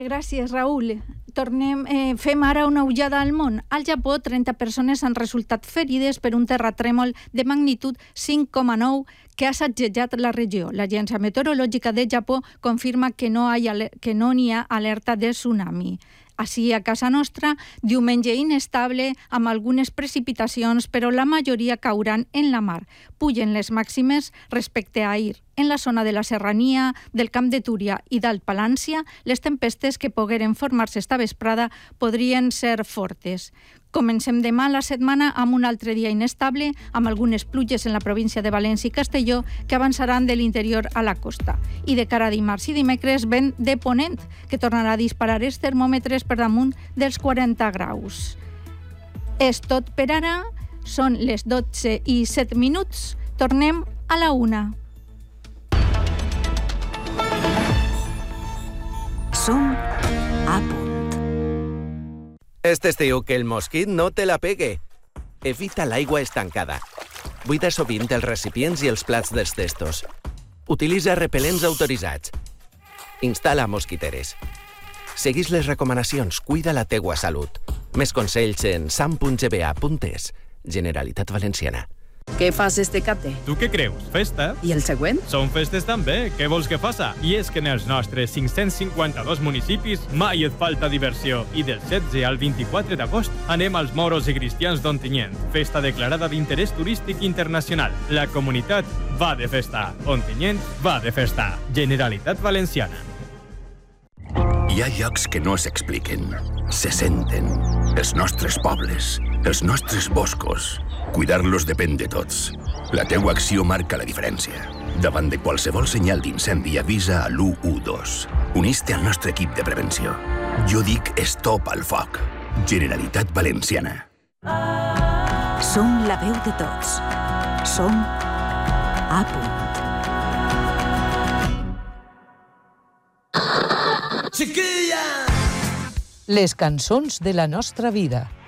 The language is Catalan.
Gràcies, Raül. Fem ara una ullada al món. Al Japó, 30 persones han resultat ferides per un terratrèmol de magnitud 5,9 que ha sacsejat la regió. L'Agència Meteorològica de Japó confirma que no n'hi ha alerta de tsunami. Així, a casa nostra, diumenge inestable, amb algunes precipitacions, però la majoria cauran en la mar. Pugen les màximes respecte a ahir. En la zona de la Serrania, del Camp de Túria i d'Alt Palància, les tempestes que pogueren formar-se esta vesprada podrien ser fortes. Comencem demà la setmana amb un altre dia inestable, amb algunes pluges en la província de València i Castelló que avançaran de l'interior a la costa. I de cara a dimarts i dimecres, vent de ponent, que tornarà a disparar els termòmetres per damunt dels 40 graus. És tot per ara. Són les 12:07. Tornem a la 1. Som a punt. Este estiu que el mosquit no te la pegue. Evita l'aigua estancada. Buida sovint els recipients i els plats dels testos. Utilitza repel·lents autoritzats. Instal·la mosquiteres. Segueix les recomanacions, cuida la teua salut. Més consells en sam.gba.es. Generalitat Valenciana. Què fas este capte? Tu què creus? Festa? I el següent? Són festes també. Què vols que faça? I és que en els nostres 552 municipis mai et falta diversió. I del 16 al 24 d'agost anem als Moros i Cristians d'Ontinyent. Festa declarada d'interès turístic internacional. La comunitat va de festa. Ontinyent va de festa. Generalitat Valenciana. Hi ha llocs que no s'expliquen, se senten. Els nostres pobles, els nostres boscos. Cuidar-los depèn de tots. La teua acció marca la diferència. Davant de qualsevol senyal d'incendi, avisa a l'112. Unís-te al nostre equip de prevenció. Jo dic stop al foc. Generalitat Valenciana. Som la veu de tots. Som a punt. Les cançons de la nostra vida.